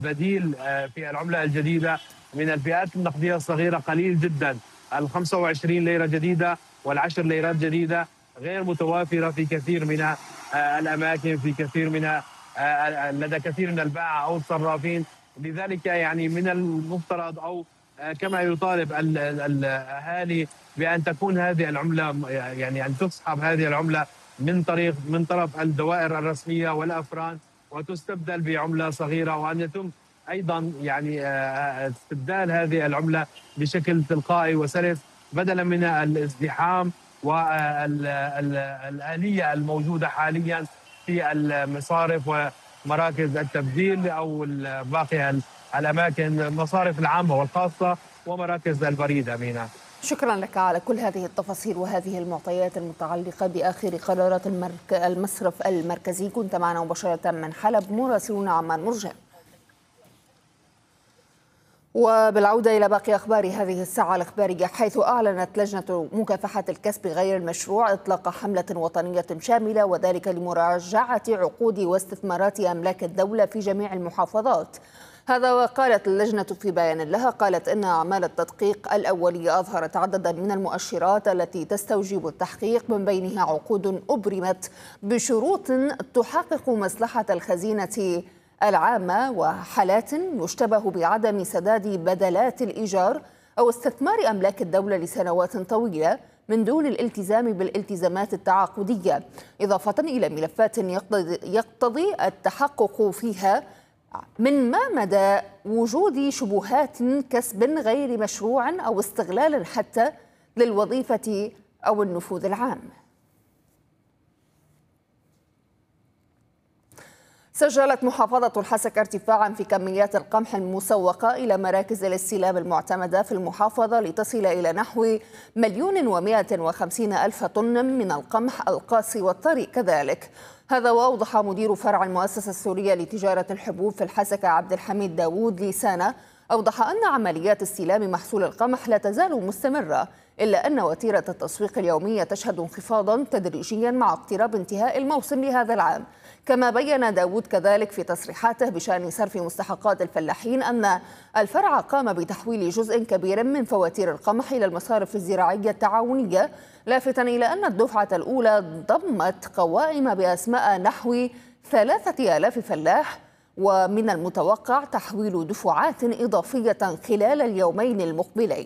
بديل في العملة الجديدة من الفئات النقدية الصغيرة قليل جدا. ال 25 ليرة جديدة وال10 ليرات جديدة غير متوافرة في كثير من الأماكن، في كثير من لدى كثير من البائعة أو الصرافين. لذلك يعني من المفترض أو كما يطالب الأهالي بأن تكون هذه العملة، يعني أن تسحب هذه العملة من طرف الدوائر الرسمية والأفران وتستبدل بعملة صغيرة، وأن يتم أيضا يعني استبدال هذه العملة بشكل تلقائي وسلس بدلا من الازدحام والآلية الموجودة حاليا في المصارف ومراكز التبديل أو باقي الأماكن، المصارف العامة والخاصة ومراكز البريد. أمينة، شكرا لك على كل هذه التفاصيل وهذه المعطيات المتعلقة بآخر قرارات المصرف المركزي. كنت معنا مباشرة من حلب مراسلنا عمان مرجان. وبالعودة إلى باقي أخبار هذه الساعة الإخبارية، حيث أعلنت لجنة مكافحة الكسب غير المشروع إطلاق حملة وطنية شاملة، وذلك لمراجعة عقود واستثمارات أملاك الدولة في جميع المحافظات. هذا وقالت اللجنة في بيان لها، قالت إن أعمال التدقيق الأولية أظهرت عددا من المؤشرات التي تستوجب التحقيق، من بينها عقود أبرمت بشروط تحقق مصلحة الخزينة العامة، وحالات يشتبه بعدم سداد بدلات الإيجار أو استثمار أملاك الدولة لسنوات طويلة من دون الالتزام بالالتزامات التعاقدية، إضافة إلى ملفات يقتضي التحقق فيها من ما مدى وجود شبهات كسب غير مشروع أو استغلال حتى للوظيفة أو النفوذ العام. سجلت محافظة الحسكة ارتفاعا في كميات القمح المسوقة إلى مراكز الاستلام المعتمدة في المحافظة، لتصل إلى نحو 1,150,000 طن من القمح القاسي والطري كذلك. هذا وأوضح مدير فرع المؤسسة السورية لتجارة الحبوب في الحسكة عبد الحميد داوود لسانة، أوضح أن عمليات استلام محصول القمح لا تزال مستمرة، إلا أن وتيرة التسويق اليومية تشهد انخفاضا تدريجيا مع اقتراب انتهاء الموسم لهذا العام. كما بين داوود كذلك في تصريحاته بشأن صرف مستحقات الفلاحين أن الفرع قام بتحويل جزء كبير من فواتير القمح إلى المصارف الزراعية التعاونية، لافتا إلى أن الدفعة الأولى ضمت قوائم بأسماء نحو 3,000 فلاح، ومن المتوقع تحويل دفعات إضافية خلال اليومين المقبلين.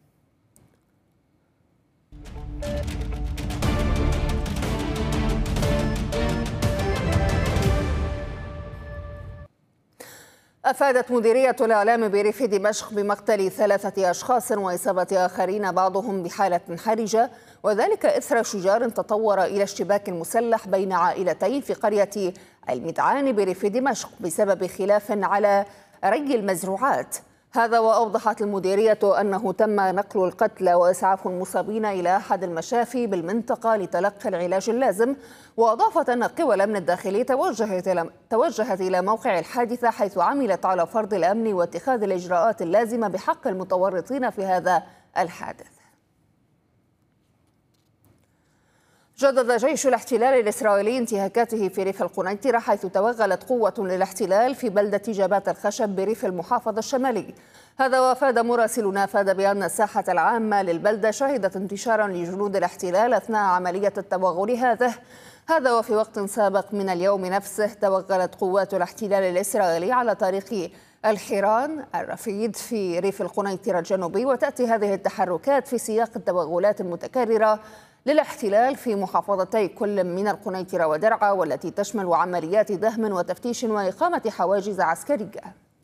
أفادت مديرية الإعلام بريف دمشق بمقتل 3 أشخاص وإصابة آخرين بعضهم بحالة حرجة، وذلك إثر شجار تطور إلى اشتباك مسلح بين عائلتين في قرية المدعان بريف دمشق بسبب خلاف على ري المزروعات. هذا وأوضحت المديرية أنه تم نقل القتلى وإسعاف المصابين إلى أحد المشافي بالمنطقة لتلقي العلاج اللازم، وأضافت أن قوى الأمن الداخلي توجهت إلى موقع الحادثة، حيث عملت على فرض الأمن واتخاذ الإجراءات اللازمة بحق المتورطين في هذا الحادث. جدد جيش الاحتلال الإسرائيلي انتهاكاته في ريف القنيطرة، حيث توغلت قوة للاحتلال في بلدة جبات الخشب بريف المحافظة الشمالي. هذا وافاد مراسلنا بأن الساحة العامة للبلدة شهدت انتشارا لجنود الاحتلال أثناء عملية التوغل هذا وفي وقت سابق من اليوم نفسه توغلت قوات الاحتلال الإسرائيلي على طريق الحيران الرفيد في ريف القنيطرة الجنوبي، وتأتي هذه التحركات في سياق التوغلات المتكررة للاحتلال في محافظتي كل من القنيطرة ودرعا، والتي تشمل عمليات دهم وتفتيش وإقامة حواجز عسكرية.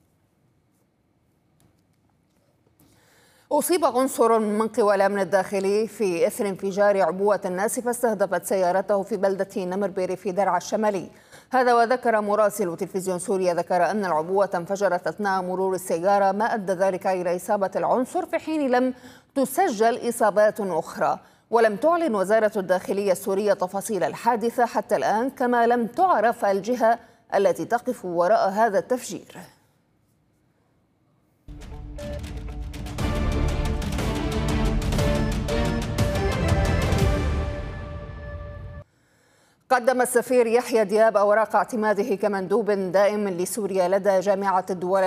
أصيب عنصر من قوى الأمن الداخلي في إثر انفجار عبوة ناسفة استهدفت سيارته في بلدة نمر بريف درعا الشمالي. هذا وذكر مراسل تلفزيون سوريا أن العبوة انفجرت أثناء مرور السيارة، ما أدى ذلك إلى إصابة العنصر، في حين لم تسجل إصابات أخرى. ولم تعلن وزارة الداخلية السورية تفاصيل الحادثة حتى الآن، كما لم تعرف الجهة التي تقف وراء هذا التفجير. قدم السفير يحيى دياب أوراق اعتماده كمندوب دائم لسوريا لدى جامعة الدول